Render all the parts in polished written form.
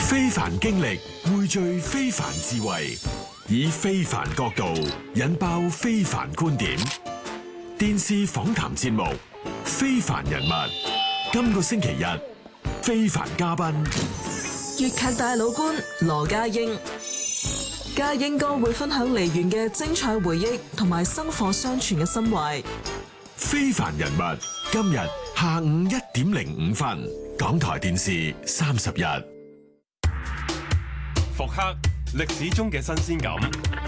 非凡經歷匯聚非凡智慧，以非凡角度引爆非凡觀點。電視訪談節目《非凡人物》，今個星期日非凡嘉賓粵劇大老倌羅家英。家英哥會分享梨園嘅精彩回憶同埋薪火相傳嘅心懷。 非凡人物今日下午1:05，港台電視30日。 復刻歷史中嘅新鮮感，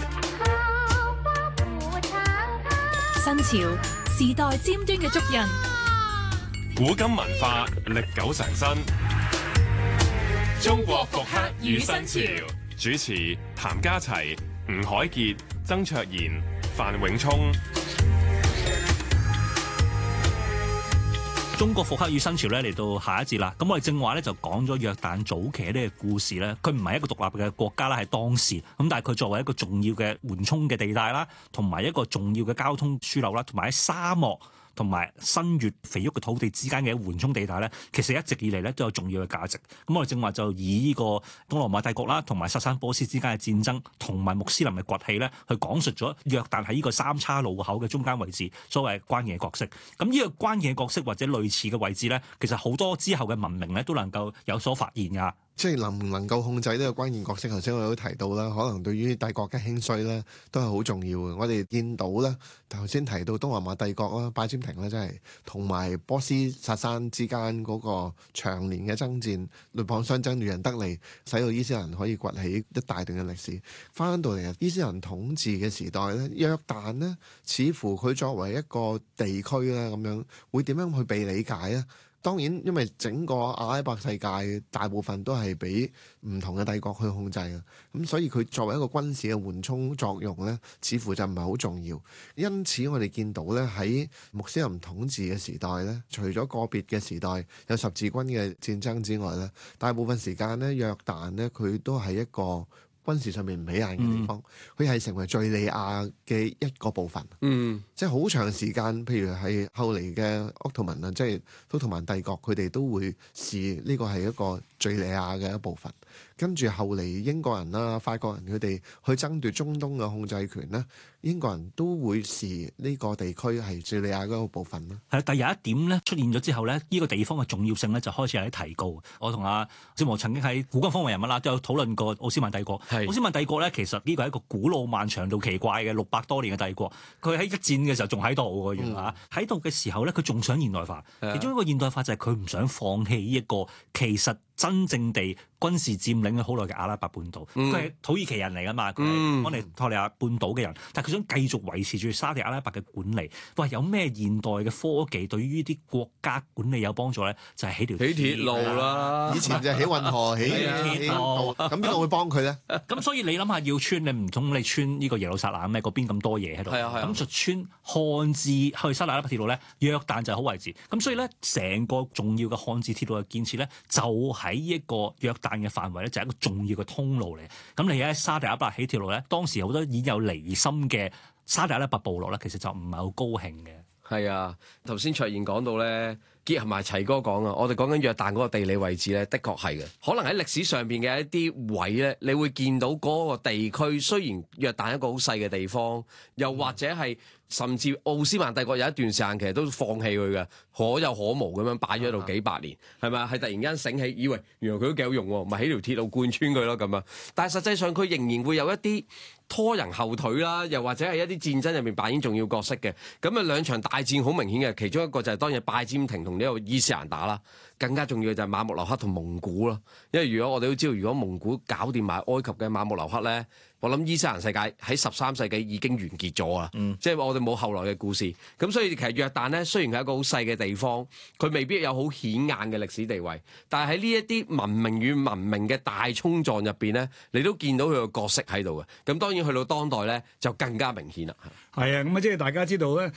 新潮時代尖端嘅足印， 古今文化歷久常新。中國復刻與新潮，主持譚家齊、吳凱傑、曾卓賢、范永聰。 中國復刻與新潮咧嚟到下一節啦，咁我哋正話咧就講咗約旦早期呢個故事咧，佢唔係一個獨立嘅國家啦，係當時咁，但係佢作為一個重要嘅緩衝嘅地帶啦，同埋一個重要嘅交通樞紐啦，同埋喺沙漠同埋新月肥沃嘅土地之間嘅緩衝地帶咧，其實一直以嚟咧都有重要嘅價值。咁我哋正話就以呢個東羅馬帝國啦，同埋薩珊波斯之間嘅戰爭，同埋穆斯林嘅崛起咧，去講述咗約旦喺呢個三叉路口嘅中間位置，所謂關鍵嘅角色。咁呢個關鍵嘅角色或者類似嘅位置咧，其實好多之後嘅文明咧都能夠有所發現㗎。 即係能唔能夠控制呢個關鍵角色？頭先我都提到啦，可能對於帝國嘅興衰咧，都係好重要嘅。我哋見到咧，頭先提到東羅馬帝國啦、拜占庭咧，真係同埋波斯薩珊之間嗰個長年嘅爭戰，鷸蚌相爭，亂人得利，使到伊斯蘭可以崛起一大段嘅歷史。翻到嚟伊斯蘭統治嘅時代咧，約旦呢，似乎佢作為一個地區咧咁樣，會點樣去被理解咧？當然，因為整個阿拉伯世界大部分都係俾唔同嘅帝國去控制嘅，咁所以佢作為一個軍事嘅緩衝作用咧，似乎就唔係好重要。因此我哋見到咧，喺穆斯林統治嘅時代咧，除咗個別嘅時代有十字軍嘅戰爭之外咧，大部分時間咧，約旦咧佢都係一個軍事上面唔起眼嘅地方，佢係成為敍利亞嘅一個部分。即係好長時間，譬如係後嚟嘅鄂圖曼啊，即係鄂圖曼帝國，佢哋都會視呢個係一個敍利亞嘅一部分。跟住後嚟英國人啦、法國人佢哋去爭奪中東嘅控制權咧，英國人都會視呢個地區係敍利亞嗰個部分啦。 係，但有一點咧出現咗之後咧，呢個地方嘅重要性咧就開始有啲提高。我同阿小毛曾經喺古今風雲人物啦都有討論過奧斯曼帝國。奧斯曼帝國咧其實呢個係一個古老漫長到奇怪嘅600多年嘅帝國。佢喺一戰嘅時候仲喺度喎，原來喺度嘅時候咧，佢仲想現代化。其中一個現代化就係佢唔想放棄呢一個其實真正地軍事佔領咗好耐嘅阿拉伯半島，佢係土耳其人嚟噶嘛，佢係安尼托利亞半島嘅人，但係佢想繼續維持住沙地阿拉伯嘅管理。喂，有咩現代嘅科技對於呢啲國家管理有幫助咧？就係起鐵路啦。 以前就起運河、起鐵路，咁邊個會幫佢咧？ 咁所以你諗下，要穿你唔通你穿呢個耶路撒冷咩？嗰邊咁多嘢喺度，咁就穿漢字去沙特阿拉伯鐵路咧，約旦就係好位置。咁所以咧，成個重要嘅漢字鐵路嘅建設咧，就喺呢一個約旦嘅範圍咧，就係一個重要嘅通路嚟。咁你喺沙特阿拉伯起鐵路咧，當時好多已經有離心嘅沙特阿拉伯部落咧，其實就唔係好高興嘅。 係啊，頭先卓賢講到咧，結合埋齊哥講啊，我哋講緊約旦嗰個地理位置咧，的確係嘅。可能喺歷史上邊嘅一啲位咧，你會見到嗰個地區雖然約旦一個好細嘅地方，又或者係甚至奧斯曼帝國有一段時間其實都放棄佢嘅，可有可無咁樣擺咗喺度幾百年，係咪？係突然間醒起，以為原來佢都幾有用喎，咪起條鐵路貫穿佢咯咁啊！但係實際上佢仍然會有一啲拖人後腿啦，又或者係一啲戰爭入面扮演重要角色嘅。咁啊兩場大戰好明顯嘅，其中一個就係當日拜占庭同呢個伊斯蘭打啦，更加重要嘅就係馬木留克同蒙古咯。因為如果我哋都知道，如果蒙古搞掂埋埃及嘅馬木留克咧，我諗伊斯蘭世界喺13世紀已經完結咗啊！即係我哋冇後來嘅故事。咁所以其實約旦咧，雖然係一個好細嘅地方，佢未必有好顯眼嘅歷史地位，但係喺呢一啲文明與文明嘅大衝撞入邊咧，你都見到佢個角色喺度嘅。咁當然去到當代咧，就更加明顯啦。 係啊，咁啊，即係大家知道咧。